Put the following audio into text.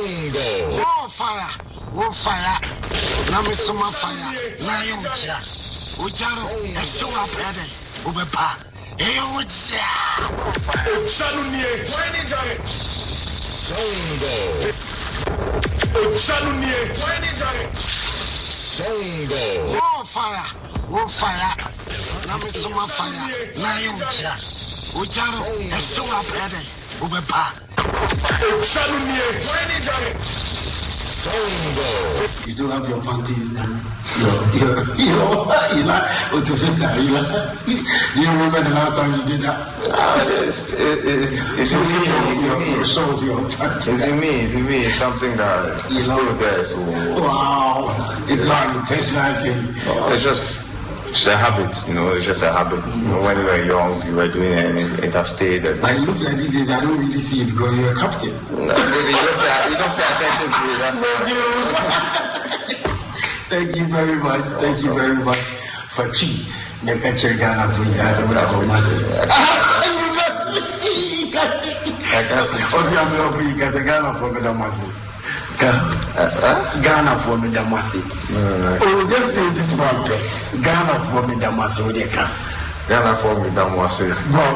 Oh, fire. Oh, fire. Namisuma fire. Nayucha. Ujaro. Show up head. Ubepa. Ucha. Uchalunie. Why Songo. Oh, fire. Oh, fire. Namisuma fire. Nayucha. Ujaro. Show up head. Ubepa. You still have your panties and do you remember the last time you did that? It's me. It's something that is still there. So wow, it's like it tastes like it's just a habit, it's just a habit. When you were young, you were doing it and it has stayed. But it looks like these days I don't really see it because you're a captain. No, you don't pay attention to it. That's Thank you very much. Thank you very much for Chi. Ghana for me, Damasi. Oh, just say this one. Ghana for me, Damasi. Ghana for me, Damasi.